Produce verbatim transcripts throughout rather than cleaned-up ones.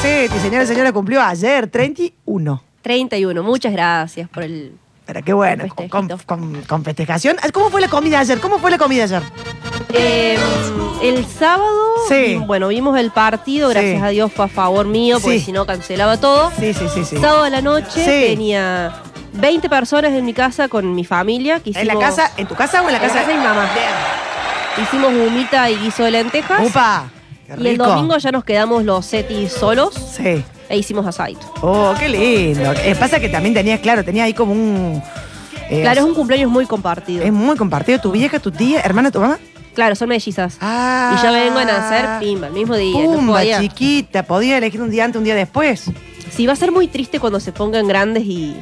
Seti, señores y señores, cumplió ayer, treinta y uno. treinta y uno, muchas gracias por el... Pero qué bueno, con, con, con, con festejación. ¿Cómo fue la comida ayer? ¿Cómo fue la comida ayer? Eh, el sábado, sí. bueno, vimos el partido, gracias sí. a Dios fue a favor mío, porque sí. si no cancelaba todo. Sí, sí, sí, sí. Sábado a la noche sí. tenía veinte personas en mi casa con mi familia. Que hicimos, ¿En la casa? ¿En tu casa o en la casa? En la casa de mi mamá. Bien. Hicimos humita y guiso de lentejas. ¡Upa! Qué rico. Y el domingo ya nos quedamos los setis solos. Sí. E hicimos asadito. Oh, qué lindo. Eh, pasa que también tenías, claro, tenías ahí como un... Eh, claro, es un cumpleaños muy compartido. Es muy compartido. ¿Tu vieja, tu tía, hermana, tu mamá? Claro, son mellizas. Ah. Y ya vengo a nacer, pimba, el mismo día. Pumba, no podía. chiquita. Podía elegir un día antes, un día después. Sí, va a ser muy triste cuando se pongan grandes y...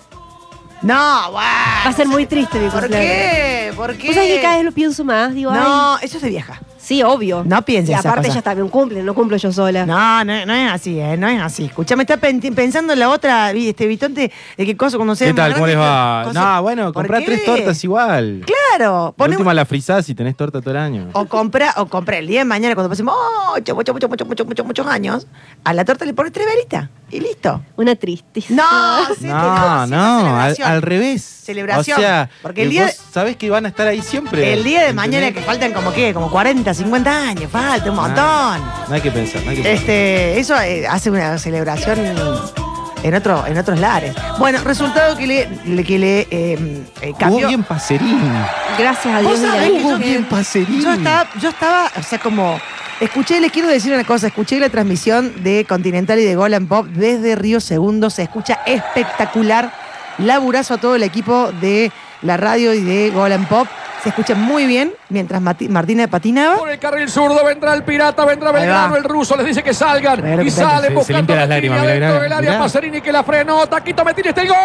No, wow. Va a ser muy triste mi ¿Por cumpleaños. qué? ¿Por qué? ¿Vos sabés que cada vez lo pienso más? Digo, no, ay. eso es de vieja. Sí, obvio. No pienses y esa aparte cosa. ella también cumple, no cumplo yo sola. No, no, no es así, ¿eh? No es así. Escuchame, está pensando en la otra, este Vitonte, de qué cosa cuando sea. ¿Qué tal? ¿Cómo les va? Cosa... No, bueno, comprá tres tortas igual. Claro. La última un... la frizás y tenés torta todo el año. O compra, o compra el día de mañana cuando pasemos muchos, muchos, muchos, muchos, muchos, muchos, muchos años, a la torta le pones tres velitas y listo. Una tristeza. No, sí, no, no, no al, al revés. Celebración. O sea, porque el día vos sabés que van a estar ahí siempre. El día de mañana ¿entendés? Que faltan como qué, como cuarenta, cincuenta años, falta un montón. No, no hay que pensar, no hay que pensar. Este, eso eh, hace una celebración en otro, en otros lares. Bueno, resultado que le, le que le eh, eh, cambió. Jugó bien Pacerini. Gracias a Dios. Jugó bien Pacerini. Yo estaba, yo estaba, o sea, como escuché, les quiero decir una cosa, escuché la transmisión de Continental y de Gol and Pop desde Río Segundo, se escucha espectacular. Laburazo a todo el equipo de la radio y de Gol and Pop. Se escucha muy bien mientras Mati- Martínez patinaba. Por el carril zurdo vendrá el pirata, vendrá Belgrano, el ruso les dice que salgan. Pero y que salen se, buscando se limpia las lágrimas, dentro mirá, del área. mirá. Pacerini que la frenó. Taquito Metín, está el gol.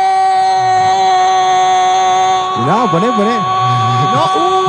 No, poné, poné. No,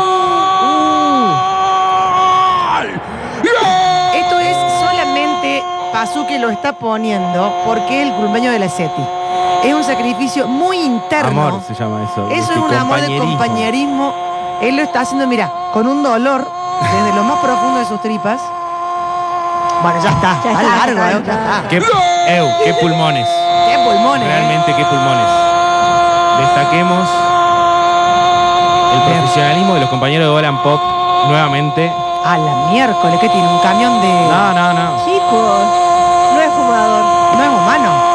uh, uh. Esto es solamente Pazú que lo está poniendo porque es el cumpleaños de la Seti. Es un sacrificio muy interno. Amor se llama eso. Eso es un amor de compañerismo. Él lo está haciendo, mira, con un dolor desde lo más profundo de sus tripas. Bueno, ya está. Ya está, está, largo, ya eh, está. ya está. Qué, ew, qué pulmones. Qué pulmones. Realmente qué pulmones. Destaquemos el profesionalismo de los compañeros de Gol and Pop nuevamente. A la miércoles, ¿qué tiene? Un camión de... No, no, no. Chicos, no es fumador. No es humano.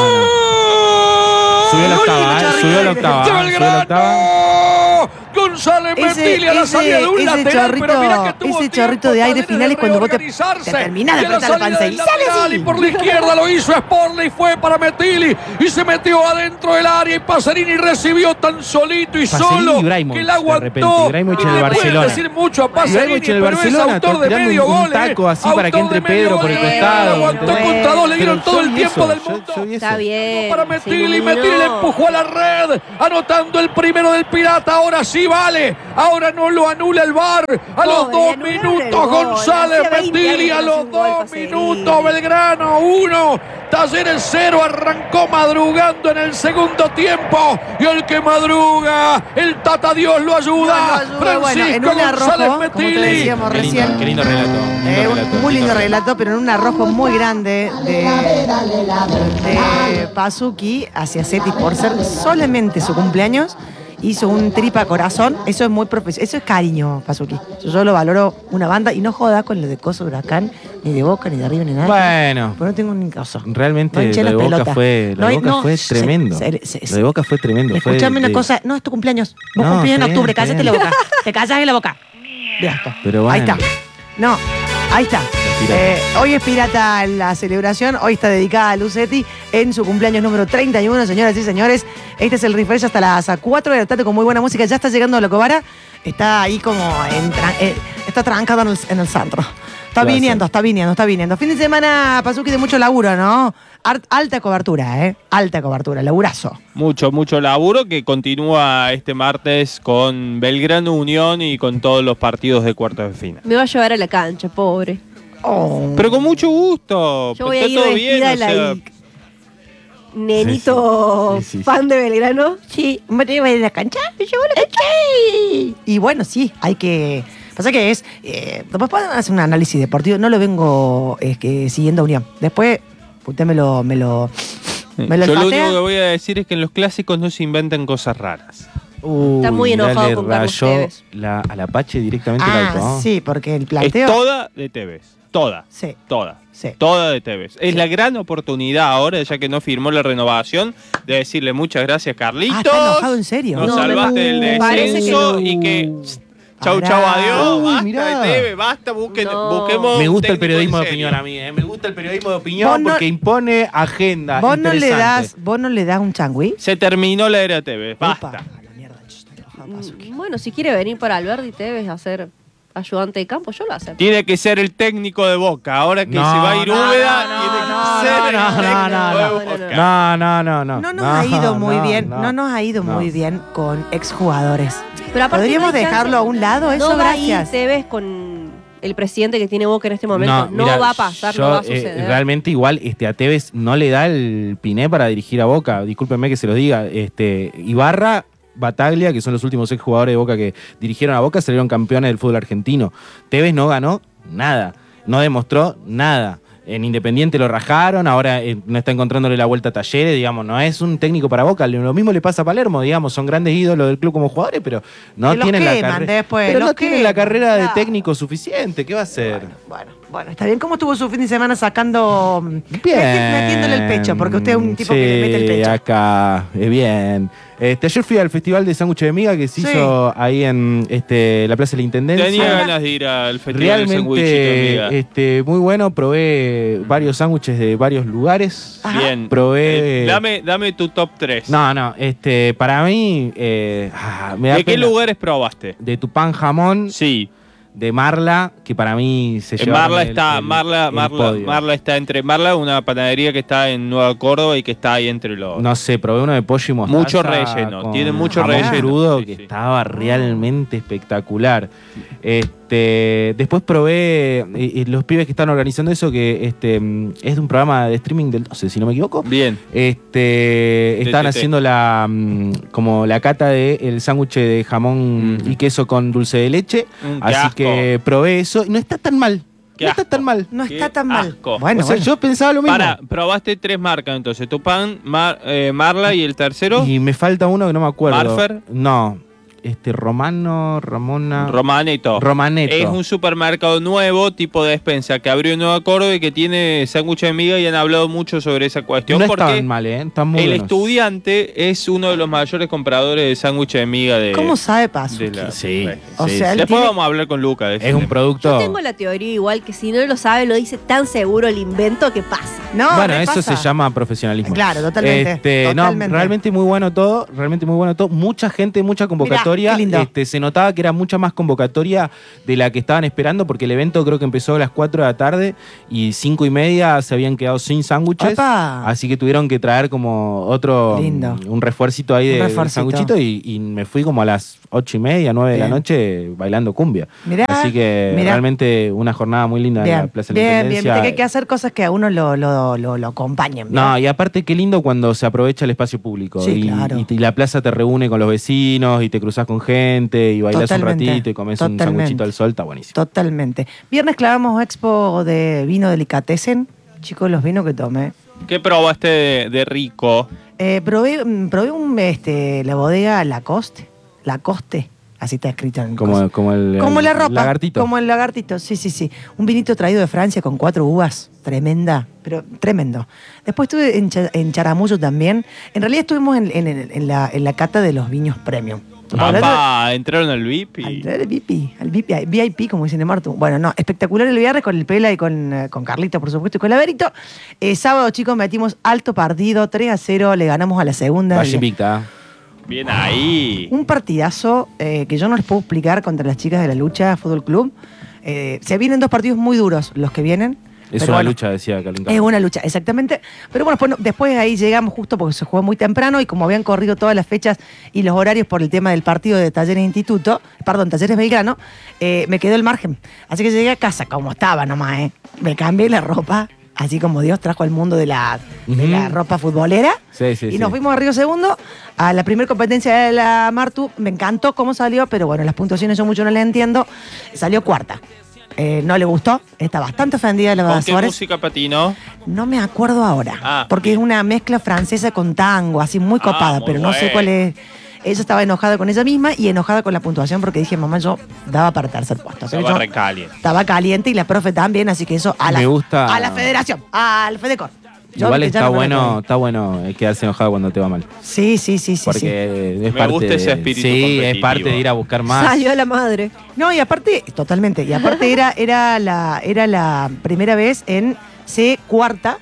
Subió la octava, ¿eh? Subió la octava. Subió la octava. González Ese, Metilli a la ese, salida de un ese lateral, chorrito, pero mirá que tuvo ese chorrito de aire final es cuando vos te, te terminás de apretar la panza y sale así. Y por la izquierda lo hizo Sporley, fue para Metilli y se metió adentro del área y Pacerini recibió tan solito y Pacerini solo y Ibrahimovic, que la aguantó. de repente, Ibrahimovic en el le pueden Barcelona. decir mucho a Pacerini, Ibrahimovic en el pero Barcelona, es autor de tirando medio un gol. taco así para que Autor entre de medio Pedro por el gol, costado. aguantó Bueno, contra dos, le dieron pero todo yo el vi tiempo eso, del yo- mundo. yo vi eso. Está bien. Para se Metilli, iluminó. Metilli le empujó a la red, anotando el primero del Pirata. Ahora sí vale, ahora no lo anula el V A R. A los Pobre, dos anularon el minutos gol. González Hacía veinte Metilli, a años que no los hacía un gol, dos Pacerini. minutos Belgrano uno, Talleres cero, arrancó madrugando en el segundo tiempo. Y el que madruga, el Tata Dios lo ayuda. Dios lo ayuda, bueno, en Francisco un arrojo, González como te Metilli. decíamos Qué lindo, recién. qué lindo relato. lindo Eh, un relato, muy lindo lindo relato, pero en un arrojo muy grande de, de Pazuki hacia Seti por ser solamente su cumpleaños. Hizo un tripa corazón. Eso es muy profesional. Eso es cariño, Pazuki. Yo lo valoro una banda y no joda con lo de Coso Huracán, ni de Boca, ni de arriba, ni nada. Bueno, Pero no tengo ni caso. realmente No hinché lo de las Boca pelotas. fue, lo No de hay- Boca no, fue se- tremendo. se- se- Lo de Boca fue tremendo. fue Escuchame una de- cosa. No, es tu cumpleaños. Vos No, cumplís en está bien, octubre. está Cállate bien. la boca. Te callas en la boca. Ya está. Pero Ahí bueno. está. No, ahí está. pirata. Eh, hoy es pirata la celebración. Hoy está dedicada a Lucetti en su cumpleaños número treinta y uno, señoras y señores. Este es el refresh hasta las cuatro de la tarde con muy buena música. Ya está llegando Locobara. Está ahí como en tra- eh, está trancado en el, en el centro. Está Claro. viniendo, está viniendo, está viniendo. Fin de semana, Pazuki, de mucho laburo, ¿no? Ar- alta cobertura, ¿eh? Alta cobertura, laburazo. Mucho, mucho laburo que continúa este martes con Belgrano Unión y con todos los partidos de cuartos de final. Me va a llevar a la cancha, pobre. Oh. Pero con mucho gusto. Yo voy a está ir todo vestida bien, o de la sea, I- nenito Sí, sí. Sí, sí, sí. fan de Belgrano. Sí, ¿me lleva a la cancha? ¿Me llevo a la cancha? Y bueno, sí, hay que... Pasa que es... Eh, después pueden hacer un análisis deportivo. No lo vengo eh, que, siguiendo a Unión. Después Usted me lo, me lo, me lo Yo lo olfatea. único que voy a decir es que en los clásicos no se inventan cosas raras. Uy, Está muy mirá, enojado le con Carlos rayó Tevez. la, al Apache directamente el auto. Ah, ¿no? sí, porque el Es planteo... toda de Tevez. Toda. Sí, Toda. sí. Toda de Tevez. Es Sí. la gran oportunidad ahora, ya que no firmó la renovación, de decirle muchas gracias, Carlitos. Ah, ¿está enojado en serio? Nos No, me salvaste del me parece que descenso no. y que... Chau, Pará. chau, adiós. Uy, Basta mirá. de Tevez, basta, busquen, No. busquemos. Me un gusta el técnico periodismo en de serio. opinión a mí, ¿eh? Me gusta el periodismo de opinión Vos no- porque impone agenda. Vos no, le interesante. das, vos no le das un changüí. Se terminó la era Tevez, Upa, basta. a la mierda, ch, está enojado, Pazuki. Mm, Bueno, si quiere venir para Alberdi Tevez a ser ayudante de campo, yo lo acepto. Tiene que ser el técnico de Boca. Ahora que No, se va a ir no, Úbeda, no, tiene que no, ser no, el no, técnico no, no, de no. Boca. No, no, no, no. No nos ha ido muy no, bien, no. no nos ha ido No. muy bien con exjugadores. Pero aparte ¿Podríamos no hay chance- dejarlo a un lado? Eso, no va a ir gracias. Tevez con el presidente que tiene Boca en este momento. No, mira, va a pasar, yo, no va a eh, suceder. realmente igual este, a Tevez no le da el piné para dirigir a Boca. Discúlpenme que se lo diga. Este, Ibarra, Bataglia, que son los últimos ex jugadores de Boca que dirigieron a Boca, salieron campeones del fútbol argentino. Tevez no ganó nada, no demostró nada. En Independiente lo rajaron, ahora eh, no está encontrándole la vuelta a Talleres, digamos, no es un técnico para Boca. Lo mismo le pasa a Palermo, digamos, son grandes ídolos del club como jugadores, pero no Que los tienen la queman carrera. después, Pero los no tienen la queman, carrera de claro. técnico suficiente, ¿qué va a hacer? Bueno, bueno, está bien. ¿Cómo estuvo su fin de semana sacando, Bien. meti- metiéndole el pecho? Porque usted es un tipo que le mete el Sí, pecho. acá, eh, bien. Este, ayer fui al Festival de Sándwiches de Miga que se Sí. hizo ahí en este, la Plaza de la Intendencia. Tenía ganas de ir al festival del sándwichito, Realmente amiga. este, muy bueno, probé varios sándwiches de varios lugares. Ajá. Bien. Probé- Eh, dame, dame tu top tres. No, no, este, para mí eh, ah, me da ¿De qué pena. lugares probaste? De Tupán Jamón, Sí. de Marla, que para mí se Eh, llevaron Marla el- está, el- Marla, el Marla, podio. Marla está entre Marla, una panadería que está en Nueva Córdoba y que está ahí entre los. No sé, probé uno de pollo y mostaza. Mucho relleno, con tiene mucho jamón relleno. crudo Sí, que sí. estaba realmente espectacular. Este, después probé eh, eh, los pibes que están organizando eso, que este, mm, es de un programa de streaming del doce, si no me equivoco. Bien. Este, estaban T T T. haciendo la mm, como la cata de el sándwich de jamón Mm. y queso con dulce de leche. Mm, qué así asco. que probé eso y no está tan mal. Qué no está asco. tan mal. No Qué está tan mal. asco. Bueno, o sea, bueno. yo pensaba lo mismo. Para, probaste tres marcas entonces. Tupán, Mar- eh, Marla y el tercero. Y me falta uno que no me acuerdo. ¿Marfer? No. Este, Romano, Ramona. Romaneto. Romaneto. Es un supermercado nuevo, tipo de despensa, que abrió en Nueva Córdoba y que tiene sándwiches de miga y han hablado mucho sobre esa cuestión. No porque estaban mal, ¿eh? Están muy el buenos. estudiante es uno de los mayores compradores de sándwiches de miga de. ¿Cómo sabe Pazuki? de la- Sí, O sí, sea, sí. él Después tiene- vamos a hablar con Luca de Es eso. un producto. Yo tengo la teoría igual que si no lo sabe, lo dice tan seguro el invento que pasa. No, bueno, ¿qué eso pasa? se llama profesionalismo. Claro, totalmente, Este, totalmente. No, realmente muy bueno todo, realmente muy bueno todo. Mucha gente, mucha convocatoria. qué lindo. Este, se notaba que era mucha más convocatoria de la que estaban esperando, porque el evento creo que empezó a las cuatro de la tarde y cinco y media se habían quedado sin sándwiches. ¡Opa! Así que tuvieron que traer como otro, Lindo. un refuercito ahí Un de, del refuercito. sándwichito y, y me fui como a las ocho y media, nueve de la Bien. noche bailando cumbia. Mirá, Así que mirá. realmente una jornada muy linda en la Bien, Plaza de la bien, bien. Intendencia. Viste que hay que hacer cosas que a uno lo, lo, lo, lo acompañen. ¿bien? No, y aparte qué lindo cuando se aprovecha el espacio público. Sí, y, claro. y- y la plaza te reúne con los vecinos y te cruzas con gente y bailás Totalmente, un ratito y comes un totalmente. sanguchito al sol, está buenísimo. Totalmente. Viernes clavamos expo de vino delicatessen. Chicos, los vinos que tomé. ¿Qué probaste de, de rico? Eh, probé, mm, probé un, este, la bodega Lacoste. Lacoste. Así está escrito en el Como, coso. como el, Como el la ropa. lagartito. Como el lagartito, sí, sí, sí. Un vinito traído de Francia con cuatro uvas. Tremenda, pero tremendo. Después estuve en, Cha- en Charamullo también. En realidad estuvimos en, en- en la, en la cata de los viños premium. Papá, entraron al V I P. Al, y- al V I P, al V I P, V I P, como dice Martu. Bueno, no, espectacular el viernes con el Pela y con, eh, con Carlito, por supuesto, y con Laverito. Eh, sábado, chicos, metimos alto partido, tres a cero, le ganamos a la segunda. Valle Le- Invicta. Bien ahí. Un partidazo eh, que yo no les puedo explicar contra las chicas de la lucha Fútbol Club. Eh, se vienen dos partidos muy duros los que vienen. Es pero una bueno, lucha, decía Calentado. Es una lucha, exactamente. Pero bueno, después, después ahí llegamos justo porque se jugó muy temprano y como habían corrido todas las fechas y los horarios por el tema del partido de Talleres Instituto, perdón, Talleres Belgrano, eh, me quedó el margen. Así que llegué a casa como estaba nomás, ¿eh? Me cambié la ropa, así como Dios trajo al mundo de la, de Ujú. la ropa futbolera. Sí, sí, y sí. nos fuimos a Río Segundo a la primera competencia de la Martu. Me encantó cómo salió, pero bueno, las puntuaciones yo mucho no las entiendo. Salió cuarta. Eh, no le gustó, está bastante ofendida la ¿Con qué Suárez. música patinó? No me acuerdo ahora, Ah, porque bien. es una mezcla francesa con tango, así muy Ah, copada, muy pero no sé bueno. cuál es. Ella estaba enojada con ella misma y enojada con la puntuación porque dije, mamá, yo daba para tercer puesto. O sea que Estaba yo recaliente. estaba caliente y la profe también, así que eso a la, Me gusta- a la federación, al Fedecor. Yo Igual vi que ya está no me bueno, meto está bueno eh, quedarse enojado cuando te va mal. ahí. Sí, sí, sí, sí. sí. Porque es Me parte gusta ese de- espíritu Sí, es competitivo. parte de ir a buscar más. Salió la madre. No, y aparte, totalmente, y aparte era, era, la, era la primera vez en C cuarta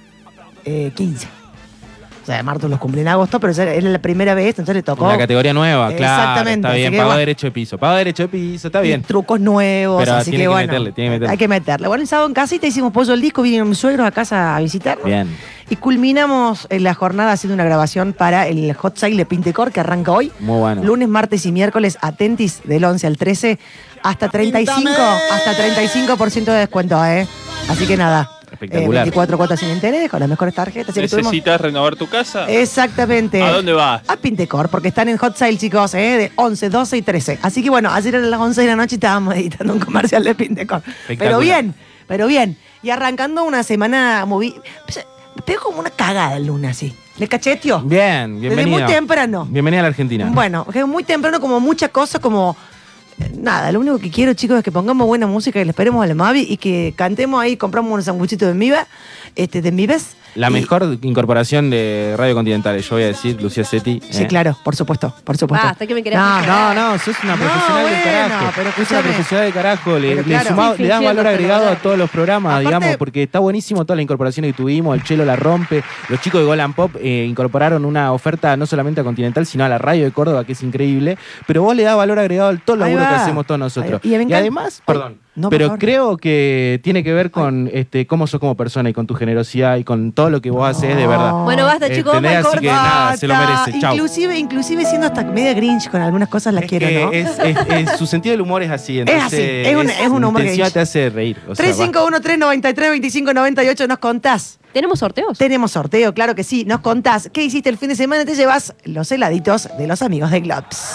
eh, quince. O sea, Marto los cumple en agosto, pero ya era la primera vez, entonces le tocó. La categoría nueva, claro. Exactamente, Está así bien, que pago bueno. derecho de piso. Pago derecho de piso, está Y bien. trucos nuevos, Pero así tiene que que bueno. meterle, tiene que meterle. Hay que meterle. Bueno, el sábado en casita hicimos pollo al disco, vinieron mis suegros a casa a visitarnos. Bien. Y culminamos en la jornada haciendo una grabación para el Hot Sale de Pintecor que arranca hoy. Muy bueno. Lunes, martes y miércoles, atentis del once al trece, hasta treinta y cinco, hasta treinta y cinco por ciento de descuento, ¿eh? Así que nada. Espectacular. Eh, veinticuatro cuotas sin interés, con las mejores tarjetas. Así que tuvimos- ¿Necesitas renovar tu casa? Exactamente. ¿A dónde vas? A Pintecor, porque están en Hot Sale, chicos, ¿eh? De once, doce y trece. Así que bueno, ayer a las once de la noche estábamos editando un comercial de Pintecor. Pero bien, pero bien. Y arrancando una semana moví. Me pegó como una cagada el lunes así. Le cacheteó. Bien, bienvenido. muy temprano. Bienvenida a la Argentina. Bueno, que muy temprano, como mucha cosa, como. eh, Nada, lo único que quiero, chicos, es que pongamos buena música y le esperemos a la Mavi y que cantemos ahí, compramos unos sanguchitos de Miva, este, de Mives. La y- mejor incorporación de Radio Continental, yo voy a decir, Lucía Setti. Sí, ¿eh? claro, por supuesto, por supuesto. Basta, que me querés No, hacer. No, no, sos una No, profesional del bueno, carajo. pero sos una escúchame. profesional del carajo. Le, Pero le claro. sumás- Sí, le das valor fingiendo, agregado pero a todos los programas, Aparte- digamos, porque está buenísimo todas las incorporaciones que tuvimos. El Chelo la rompe. Los chicos de Golan Pop eh, incorporaron una oferta no solamente a Continental, sino a la radio de Córdoba, que es increíble. Pero vos le das valor agregado a todo el Ahí laburo que va. hacemos todos nosotros. Ahí va. Y me encanta- además, Ay, perdón. no, por pero favor. creo que tiene que ver con este cómo sos como persona y con tu generosidad y con todo lo que vos haces de verdad. Bueno, basta, chicos, vamos ¿Entendés? al Así corte. que nada, se lo Basta. merece. Chau. Inclusive, inclusive siendo hasta media grinch con algunas cosas las Es quiero, que ¿no? es- es- es- su sentido del humor es así. Entonces, así, es un- es un humor la intensidad grinch. te hace reír. O sea, tres cinco uno tres nueve tres dos cinco nueve ocho, nos contás. ¿Tenemos sorteos? Tenemos sorteo, claro que sí. Nos contás qué hiciste el fin de semana y te llevas los heladitos de los amigos de Globs.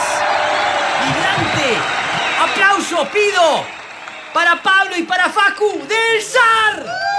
¡Gigante! ¡Aplauso pido! Para Pablo y para Facu del S A R.